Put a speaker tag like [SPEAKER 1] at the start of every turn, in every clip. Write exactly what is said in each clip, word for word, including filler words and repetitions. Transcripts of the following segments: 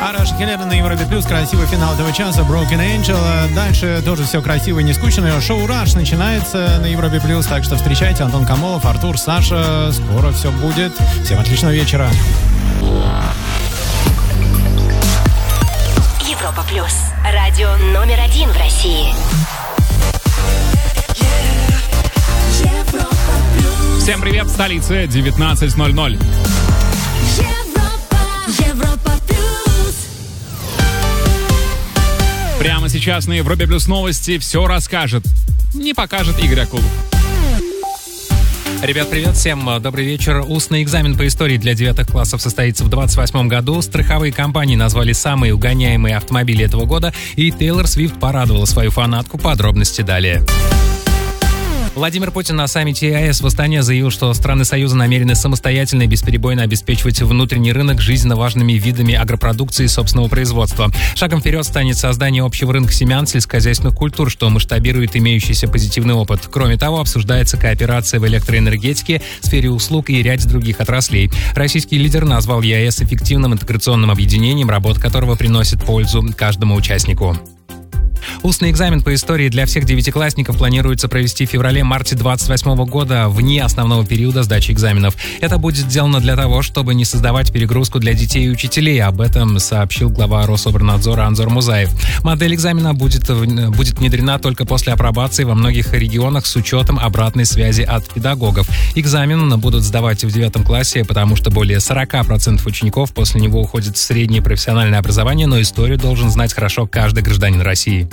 [SPEAKER 1] Араша Келлера на Европе Плюс. Красивый финал этого часа. Broken Angel. Дальше тоже все красиво и не скучно. Шоу Rush начинается на Европе Плюс. Так что встречайте. Антон Камолов, Артур, Саша. Скоро все будет. Всем отличного вечера.
[SPEAKER 2] Европа Плюс. Радио номер один в России.
[SPEAKER 3] Всем привет, столица, девятнадцать ноль ноль.
[SPEAKER 4] Европа Плюс.
[SPEAKER 3] Прямо сейчас на Европе Плюс новости все расскажет. Не покажет Игорь Акулов.
[SPEAKER 5] Ребят, привет всем, добрый вечер. Устный экзамен по истории для девятых классов состоится в двадцать восьмом году. Страховые компании назвали самые угоняемые автомобили этого года, и Тейлор Свифт порадовала свою фанатку. Подробности далее. Владимир Путин на саммите ЕАЭС в Астане заявил, что страны Союза намерены самостоятельно и бесперебойно обеспечивать внутренний рынок жизненно важными видами агропродукции собственного производства. Шагом вперед станет создание общего рынка семян сельскохозяйственных культур, что масштабирует имеющийся позитивный опыт. Кроме того, обсуждается кооперация в электроэнергетике, сфере услуг и ряде других отраслей. Российский лидер назвал ЕАЭС эффективным интеграционным объединением, работа которого приносит пользу каждому участнику. Устный экзамен по истории для всех девятиклассников планируется провести в феврале-марте двадцать восьмого года, вне основного периода сдачи экзаменов. Это будет сделано для того, чтобы не создавать перегрузку для детей и учителей. Об этом сообщил глава Рособорнадзора Анзор Музаев. Модель экзамена будет, будет внедрена только после апробации во многих регионах с учетом обратной связи от педагогов. Экзамен будут сдавать в девятом классе, потому что более сорок процентов учеников после него уходят в среднее профессиональное образование, но историю должен знать хорошо каждый гражданин России.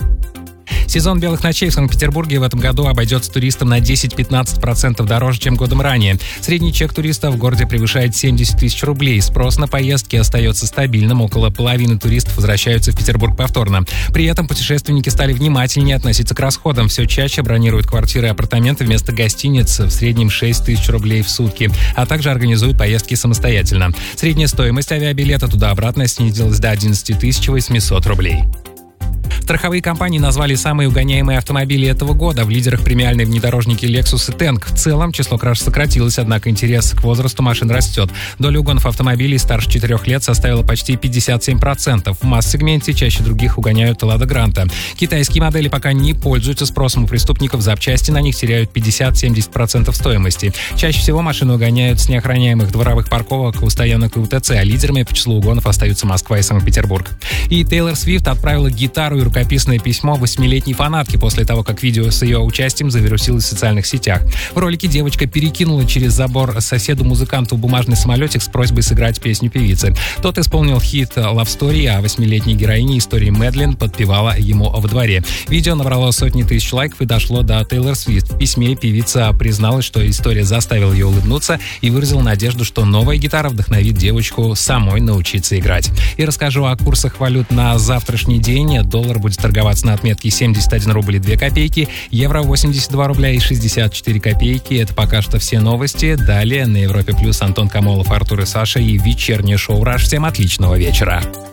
[SPEAKER 5] Сезон белых ночей в Санкт-Петербурге в этом году обойдется туристам на десять-пятнадцать процентов дороже, чем годом ранее. Средний чек туриста в городе превышает семьдесят тысяч рублей. Спрос на поездки остается стабильным. Около половины туристов возвращаются в Петербург повторно. При этом путешественники стали внимательнее относиться к расходам. Все чаще бронируют квартиры и апартаменты вместо гостиниц в среднем шесть тысяч рублей в сутки, а также организуют поездки самостоятельно. Средняя стоимость авиабилета туда-обратно снизилась до одиннадцать тысяч восемьсот рублей. Страховые компании назвали самые угоняемые автомобили этого года. В лидерах премиальные внедорожники Lexus и Tank. В целом число краж сократилось, однако интерес к возрасту машин растет. Доля угонов автомобилей старше четырех лет составила почти пятьдесят семь процентов. В масс-сегменте чаще других угоняют Лада Гранта. Китайские модели пока не пользуются спросом у преступников. Запчасти на них теряют пятьдесят-семьдесят процентов стоимости. Чаще всего машины угоняют с неохраняемых дворовых парковок у стоянок и УТЦ, а лидерами по числу угонов остаются Москва и Санкт-Петербург. И Тейлор Свифт отправила гитару и рукописное письмо восьмилетней фанатке после того, как видео с ее участием завирусилось в социальных сетях. В ролике девочка перекинула через забор соседу-музыканту бумажный самолетик с просьбой сыграть песню певицы. Тот исполнил хит «Love Story», а восьмилетней героине истории Мэдлин подпевала ему во дворе. Видео набрало сотни тысяч лайков и дошло до Тейлор Свифт. В письме певица призналась, что история заставила ее улыбнуться и выразила надежду, что новая гитара вдохновит девочку самой научиться играть. И расскажу о курсах валют на завтрашний день. Доллар будет торговаться на отметке семьдесят один рубль и две копейки, евро восемьдесят два рубля и шестьдесят четыре копейки. Это пока что все новости. Далее на Европе Плюс Антон Камолов, Артур и Саша и вечернее шоу «Раш». Всем отличного вечера.